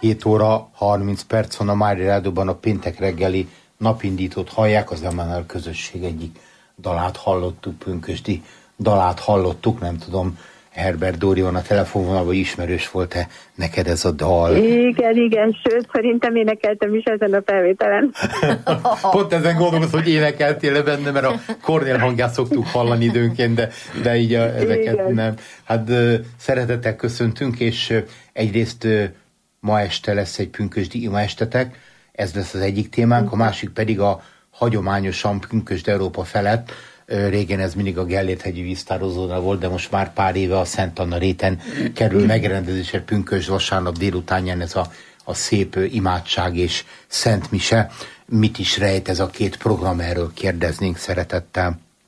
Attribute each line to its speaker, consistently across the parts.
Speaker 1: 7 óra 30 perc van a Mária Rádióban, a péntek reggeli napindítót hallják, az Emmanuel közösség egyik dalát hallottuk, pünkösdi dalát hallottuk, nem tudom, Herbert Dóri van a telefonvonalban, ismerős volt-e neked ez a dal?
Speaker 2: Igen, sőt, szerintem énekeltem is ezen a felvételen.
Speaker 1: Pont ezen gondolkozom, hogy énekeltél benne, mert a Kornél hangját szoktuk hallani időnként, de így ezeket igen. Nem. Hát szeretettel köszöntünk, és egyrészt ma este lesz egy pünkösdi ima estetek, ez lesz az egyik témánk, a másik pedig a hagyományosan pünkösd Európa felett. Régen ez mindig a Gellért-hegyi víztározónál volt, de most már pár éve a Szent Anna réten kerül megrendezésre pünkösd vasárnap délutánján ez a szép imádság és Szent Mise. Mit is rejt ez a két program, erről kérdeznénk szeretettel.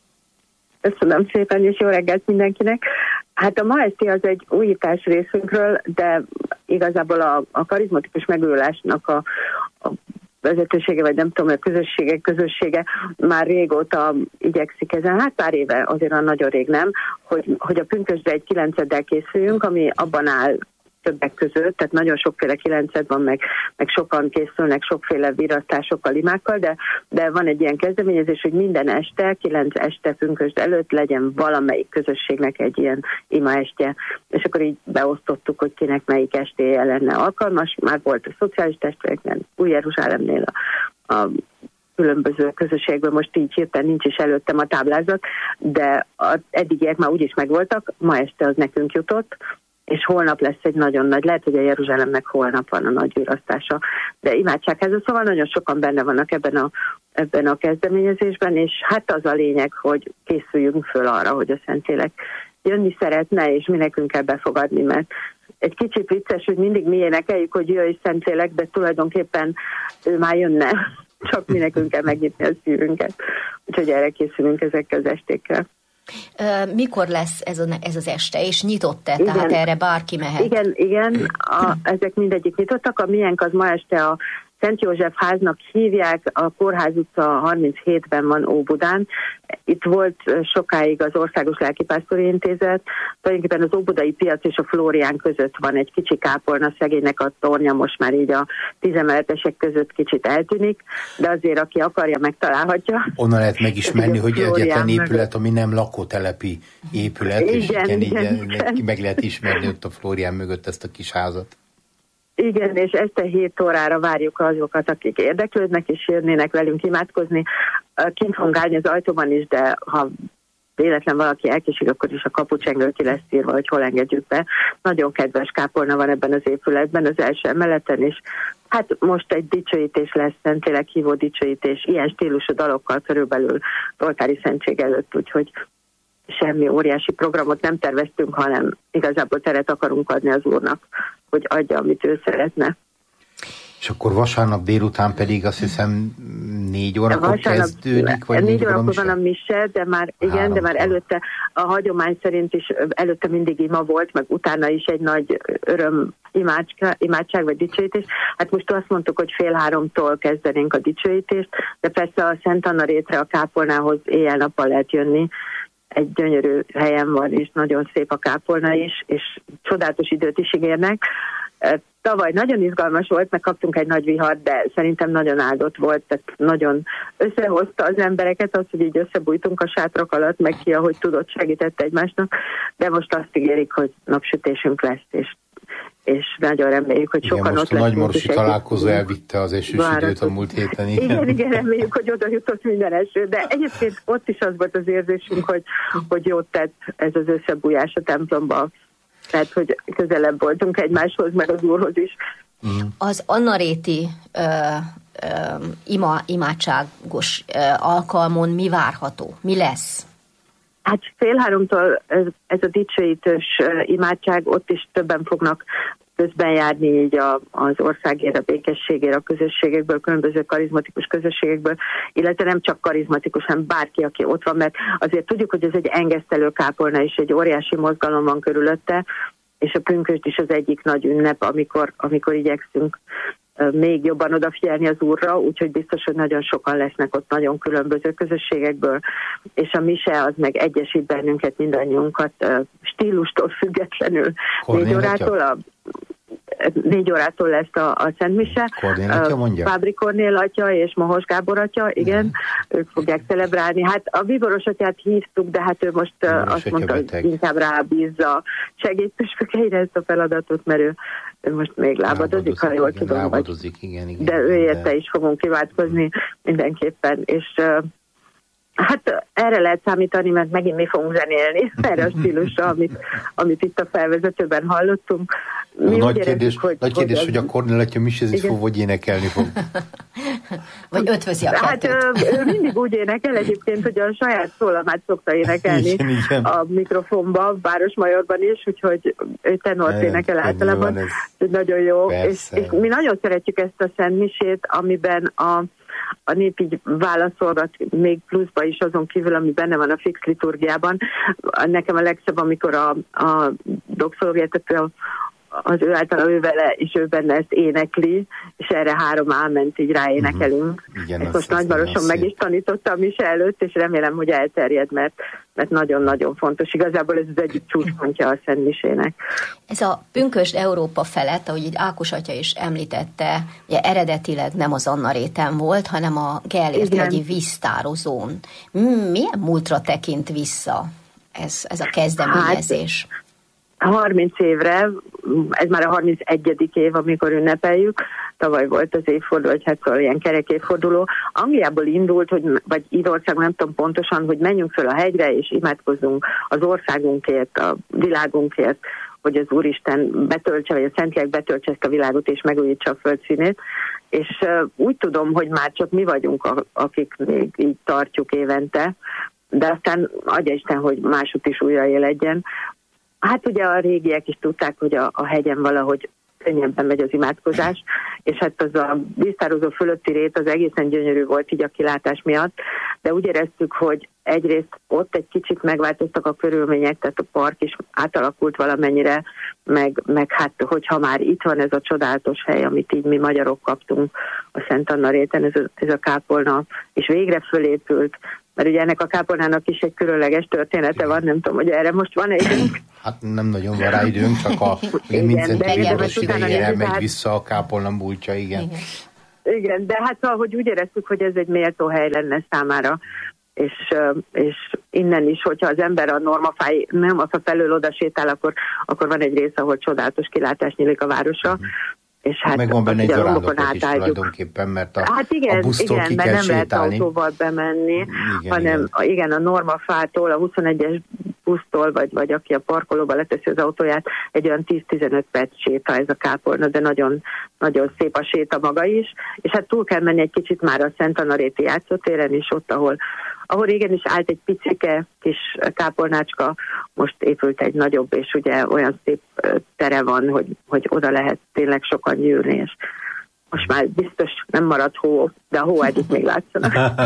Speaker 2: Köszönöm szépen, és jó reggelt mindenkinek. Hát a ma esti az egy újítás részünkről, de igazából a karizmatikus megújulásnak a vezetősége, vagy nem tudom, a közössége már régóta igyekszik ezen, hát pár éve, azért nagyon rég nem, hogy a pünkösdre egy 9-eddel készüljünk, ami abban áll többek között, tehát nagyon sokféle 9 van, meg sokan készülnek sokféle virasztásokkal, imákkal, de van egy ilyen kezdeményezés, hogy minden este, 9 este pünkösd előtt legyen valamelyik közösségnek egy ilyen ima estje, és akkor így beosztottuk, hogy kinek melyik estéje lenne alkalmas. Már volt a szociális testvéreknél, Új-Jeruzsálemnél, a különböző közösségekből, most így hirtelen nincs is előttem a táblázat, de az eddigiek már úgyis megvoltak, ma este az nekünk jutott, és holnap lesz egy nagyon nagy, lehet, hogy a Jeruzsálemnek holnap van a nagy virasztása, de imádságháza, szóval nagyon sokan benne vannak ebben a kezdeményezésben, és hát az a lényeg, hogy készüljünk föl arra, hogy a Szentlélek jönni szeretne, és mi nekünk kell befogadni, mert egy kicsit vicces, hogy mindig mi énekeljük, hogy jöjj Szentlélek, de tulajdonképpen ő már jönne, csak mi nekünk kell megnyitni a szívünket. Úgyhogy erre készülünk ezekkel az estékkel.
Speaker 3: Mikor lesz ez az este, és nyitott-e? Igen. Tehát erre bárki mehet?
Speaker 2: Igen, ezek mindegyik nyitottak. A miénk az ma este a Szent József háznak hívják, a Kórház utca 37-ben van Óbudán. Itt volt sokáig az Országos Lelkipásztori Intézet, tulajdonképpen az óbudai piac és a Flórián között van egy kicsi kápolna, szegénynek a tornya most már így a 10 emeletesek között kicsit eltűnik, de azért aki akarja, megtalálhatja.
Speaker 1: Onnan lehet megismerni, hogy egyetlen épület, ami nem lakótelepi épület, és igen. Meg lehet ismerni ott a Flórián mögött ezt a kis házat.
Speaker 2: Igen, és este 7 órára várjuk azokat, akik érdeklődnek, és jönnének velünk imádkozni. Kint fogunk állni az ajtóban is, de ha véletlen valaki elkésik, akkor is a kapucsengő ki lesz írva, hogy hol engedjük be. Nagyon kedves kápolna van ebben az épületben, az első emeleten is. Hát most egy dicsőítés lesz, Szentlélek hívó dicsőítés, ilyen stílusú dalokkal körülbelül oltári szentség előtt, úgyhogy semmi óriási programot nem terveztünk, hanem igazából teret akarunk adni az Úrnak, hogy adja, amit ő szeretne.
Speaker 1: És akkor vasárnap délután pedig azt hiszem 4 órakor kezdődik? Vagy
Speaker 2: 4 órakor van a mise, de már előtte a hagyomány szerint is előtte mindig ima volt, meg utána is egy nagy öröm imádság vagy dicsőítés. Hát most azt mondtuk, hogy 2:30-tól kezdenénk a dicsőítést, de persze a Szent Anna rétre, a kápolnához éjjel-nappal lehet jönni. Egy gyönyörű helyen van, és nagyon szép a kápolna is, és csodálatos időt is ígérnek. Tavaly nagyon izgalmas volt, meg kaptunk egy nagy vihart, de szerintem nagyon áldott volt, tehát nagyon összehozta az embereket, az, hogy így összebújtunk a sátrak alatt, meg ki, ahogy tudott, segített egymásnak, de most azt ígérik, hogy napsütésünk lesz, és nagyon reméljük, hogy sokan
Speaker 1: most
Speaker 2: ott leszünk.
Speaker 1: A nagymarosi találkozó elvitte az esős időt a múlt héten.
Speaker 2: Igen, reméljük, hogy oda jutott minden eső, de egyébként ott is az volt az érzésünk, hogy jót tett ez az összebújás a templomba. Tehát, hogy közelebb voltunk egymáshoz, meg az Úrhoz is.
Speaker 3: Az annaréti imádságos alkalmon mi várható? Mi lesz?
Speaker 2: Hát 2:30-tól ez a dicsőítős imádság, ott is többen fognak közben járni így az országért, a békességért, a közösségekből, különböző karizmatikus közösségekből, illetve nem csak karizmatikus, hanem bárki, aki ott van, mert azért tudjuk, hogy ez egy engesztelő kápolna, és egy óriási mozgalom van körülötte, és a pünkösd is az egyik nagy ünnep, amikor igyekszünk még jobban odafigyelni az Úrra, úgyhogy biztos, hogy nagyon sokan lesznek ott nagyon különböző közösségekből, és a mise az meg egyesít bennünket, mindannyiunkat stílustól függetlenül. 4 órától 4 órától lesz a Szentmise.
Speaker 1: Kornél atya mondja?
Speaker 2: Fábri Kornél atya és Mohos Gábor atya, igen, ők fogják celebrálni. Hát a Bíboros atyát hívtuk, de hát ő most azt mondta, hogy inkább rábízza segédpüspökeire ezt a feladatot, mert ő most még lábadozik, ha jól tudom.
Speaker 1: Lábadozik, igen.
Speaker 2: De ő érte is fogunk kiváltkozni mindenképpen, és hát erre lehet számítani, mert megint mi fogunk zenélni, erre a stílusra, amit itt a felvezetőben hallottunk.
Speaker 1: Nagy kérdés, hogy a Kornél atya misézni fog, vagy énekelni fog.
Speaker 3: Vagy ötvözi a kettőt.
Speaker 2: Hát ő mindig úgy énekel egyébként, hogy a saját szólamát szokta énekelni igen. A mikrofonban, Városmajorban is, úgyhogy ő tenort énekel általában. Ez nagyon jó. És mi nagyon szeretjük ezt a szentmisét, amiben a nép így válaszolgat még pluszba is azon kívül, ami benne van a fix liturgiában. Nekem a legszebb, amikor a doxológia, tehát az ő által ő vele, és ő benne ezt énekli, és erre 3 áment így ráénekelünk. Igen, ezt most Nagymaroson meg is tanítottam is előtt, és remélem, hogy elterjed, mert nagyon-nagyon fontos. Igazából ez az egyik csúcspontja a Szentmisének.
Speaker 3: Ez a pünkösd Európa felett, ahogy így Ákos atya is említette, ugye eredetileg nem az Anna-réten volt, hanem a Gellért-hegyi víztározón. Milyen múltra tekint vissza ez a kezdeményezés?
Speaker 2: 30 évre, ez már a 31. év, amikor ünnepeljük, tavaly volt az évforduló, vagy hát szóval ilyen kerek évforduló. Angliából indult, vagy Írország, nem tudom pontosan, hogy menjünk föl a hegyre, és imádkozzunk az országunkért, a világunkért, hogy az Úristen betöltse, vagy a Szentlélek betöltse ezt a világot, és megújítsa a föld színét. És úgy tudom, hogy már csak mi vagyunk, akik még így tartjuk évente, de aztán adja Isten, hogy másút is újraéledjen. Hát ugye a régiek is tudták, hogy a hegyen valahogy könnyebben megy az imádkozás, és hát az a víztározó fölötti rét az egészen gyönyörű volt így a kilátás miatt, de úgy éreztük, hogy egyrészt ott egy kicsit megváltoztak a körülmények, tehát a park is átalakult valamennyire, meg hát, hogyha már itt van ez a csodálatos hely, amit így mi magyarok kaptunk a Szent Anna réten, ez a kápolna, és végre fölépült, mert ugye ennek a kápolnának is egy különleges története van, nem tudom, hogy erre most van időnk.
Speaker 1: Hát nem nagyon van rá időnk, csak a Mincent Bíboros idejére megy vissza a kápolna múltja, igen.
Speaker 2: Igen, de hát szóval, hogy úgy éreztük, hogy ez egy méltó hely lenne számára, és innen is, hogyha az ember a Normafa felől oda sétál, akkor van egy rész, ahol csodálatos kilátás nyílik a városra. És hát
Speaker 1: meg van benne egy zarándokat is tulajdonképpen, mert a busztól ki kell
Speaker 2: nem
Speaker 1: sétálni.
Speaker 2: Lehet autóval bemenni, hanem a Normafától, a 21-es busztól, vagy aki a parkolóba leteszi az autóját, egy olyan 10-15 perc séta ez a kápolna, de nagyon, nagyon szép a séta maga is, és hát túl kell menni egy kicsit már a Szent Anna-réti játszótéren is, ott, ahol régen is állt egy picike kis kápolnácska, most épült egy nagyobb, és ugye olyan szép tere van, hogy oda lehet tényleg sokan gyűlni, és most már biztos nem marad hó, de a hóágyuk még látszanak.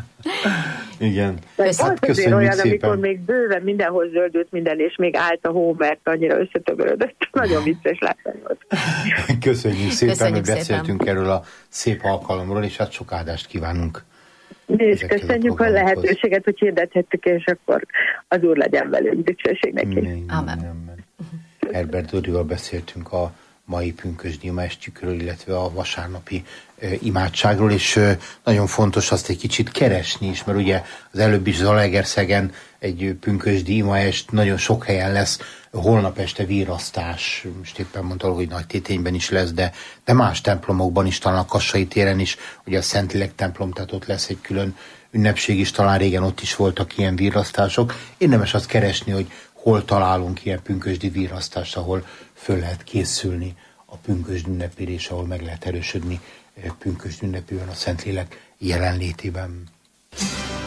Speaker 1: Igen.
Speaker 2: Köszönjük olyan, szépen. Amikor még bőven mindenhol zöldült minden, és még állt a hó, mert annyira összetömörödött. Nagyon vicces látni volt.
Speaker 1: Köszönjük szépen, hogy beszéltünk erről a szép alkalomról, és hát sok áldást kívánunk.
Speaker 2: Mi is köszönjük a lehetőséget, hogy hirdethettük, és akkor az Úr legyen velünk, dicsőség neki.
Speaker 3: Amen.
Speaker 1: Herbert Dórival beszéltünk a mai pünkösdi imaestjükről, illetve a vasárnapi imádságról, és nagyon fontos azt egy kicsit keresni is, mert ugye az előbb is Zalaegerszegen egy pünkösdi imaest nagyon sok helyen lesz, holnap este virrasztás, most éppen mondtam, hogy Nagytétényben is lesz, de más templomokban is, talán a Kassai téren is, ugye a Szentlélek templom, tehát ott lesz egy külön ünnepség is, talán régen ott is voltak ilyen virrasztások. Érdemes azt keresni, hogy hol találunk ilyen pünkösdi virrasztást, ahol föl lehet készülni a pünkösd ünnepére, és ahol meg lehet erősödni pünkösd ünnepében a Szentlélek jelenlétében.